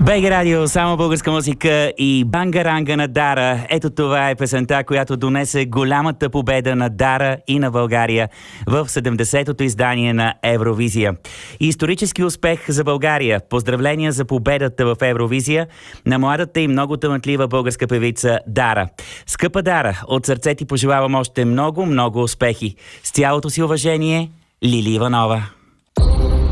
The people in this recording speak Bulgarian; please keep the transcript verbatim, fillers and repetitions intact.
БГ Радио, само българска музика и бангаранга на Дара. Ето това е песента, която донесе голямата победа на Дара и на България в седемдесетото издание на Евровизия. И исторически успех за България. Поздравления за победата в Евровизия на младата и много талантлива българска певица Дара. Скъпа Дара, от сърце ти пожелавам още много, много успехи. С цялото си уважение, Лили Иванова.